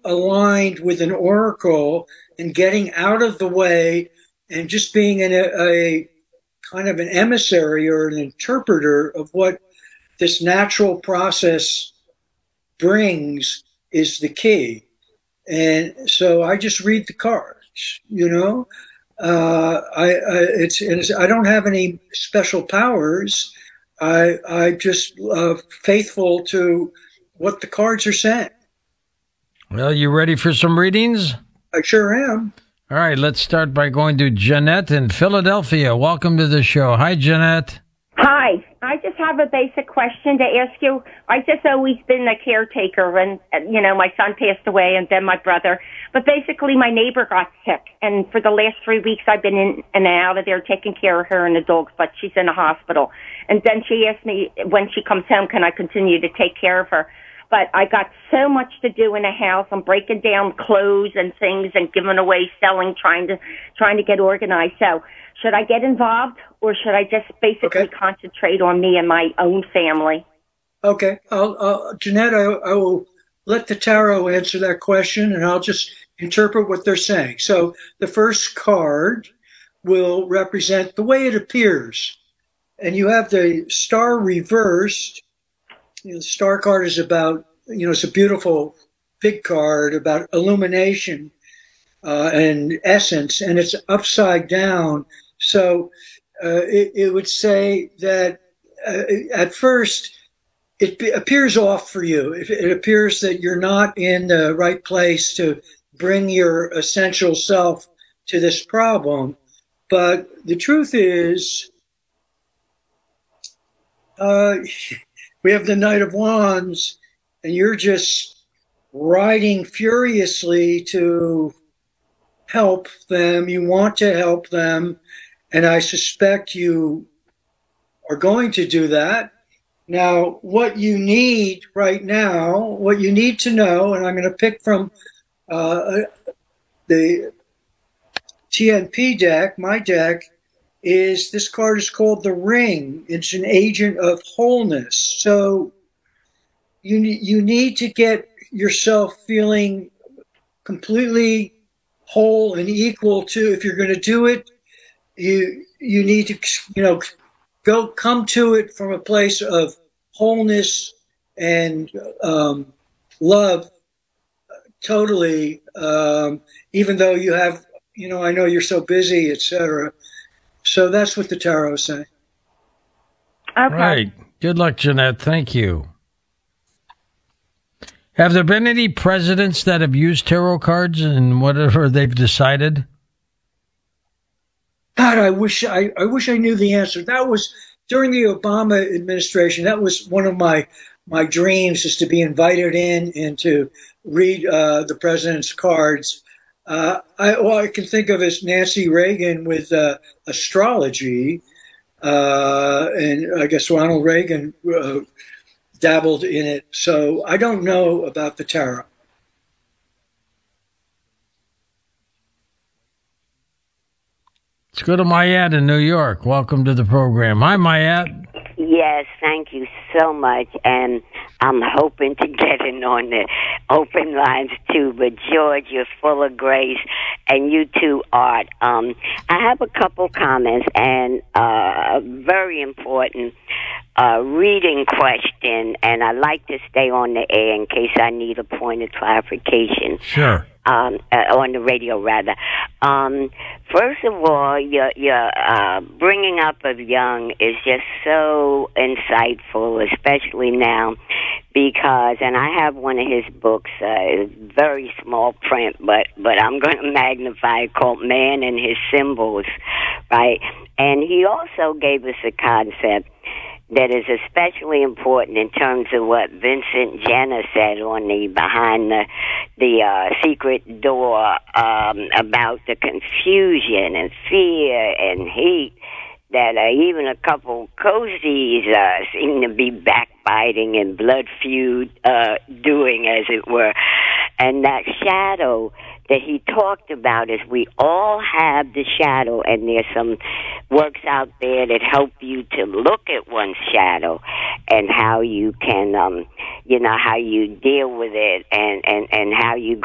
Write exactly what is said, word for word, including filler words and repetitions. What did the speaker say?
aligned with an oracle and getting out of the way and just being an, a, a kind of an emissary or an interpreter of what this natural process brings is the key. And so I just read the cards, you know. Uh, I, I it's, it's I don't have any special powers. I I just uh, faithful to what the cards are saying. Well, you ready for some readings? I sure am. All right, let's start by going to Jeanette in Philadelphia. Welcome to the show. Hi, Jeanette. Hi. I just have a basic question to ask you. I just always been a caretaker when, you know, my son passed away and then my brother. But basically my neighbor got sick. And for the last three weeks I've been in and out of there taking care of her and the dogs, but she's in a hospital. And then she asked me when she comes home, can I continue to take care of her? But I got so much to do in the house. I'm breaking down clothes and things and giving away, selling, trying to trying to get organized. So should I get involved or should I just basically okay. concentrate on me and my own family? Okay. I'll, I'll, Jeanette, I, I will let the tarot answer that question, and I'll just interpret what they're saying. So the first card will represent the way it appears. And you have the star reversed. You know, the star card is about, you know, it's a beautiful big card about illumination uh, and essence, and it's upside down. So uh, it, it would say that uh, at first it be, appears off for you. It, it appears that you're not in the right place to bring your essential self to this problem. But the truth is, uh, we have the Knight of Wands, and you're just riding furiously to help them. You want to help them, and I suspect you are going to do that. Now, what you need right now, what you need to know, and I'm going to pick from uh, the T N P deck, my deck, is this card is called the Ring. It's an agent of wholeness. So you you need to get yourself feeling completely whole and equal to, if you're going to do it, you you need to, you know, go come to it from a place of wholeness and um, love totally, um, even though you have, you know, I know you're so busy, et cetera. So that's what the tarot is saying. Okay. Right. Good luck, Jeanette. Thank you. Have there been any presidents that have used tarot cards and whatever they've decided? God, I wish I, I wish I knew the answer. That was during the Obama administration. That was one of my my dreams, is to be invited in and to read uh, the president's cards. Uh, I, all I can think of is Nancy Reagan with uh, astrology, uh, and I guess Ronald Reagan uh, dabbled in it. So I don't know about the tarot. Let's go to Mayat in New York. Welcome to the program. Hi, Mayat. Yes, thank you so much, and I'm hoping to get in on the open lines too. But George, you're full of grace, and you too, Art. Um, I have a couple comments and uh, a very important uh, reading question, and I like to stay on the air in case I need a point of clarification. Sure. Um, uh, on the radio, rather. Um, first of all, your, your uh, bringing up of Jung is just so insightful, especially now, because, and I have one of his books, uh, very small print, but, but I'm going to magnify it, called Man and His Symbols, right? And he also gave us a concept that is especially important in terms of what Vincent Jenner said on the behind the the uh, secret door um, about the confusion and fear and hate that uh, even a couple cozies uh, seem to be backbiting and blood feud uh, doing, as it were. And that shadow that he talked about is we all have the shadow, and there's some works out there that help you to look at one's shadow and how you can, um, you know, how you deal with it and, and, and how you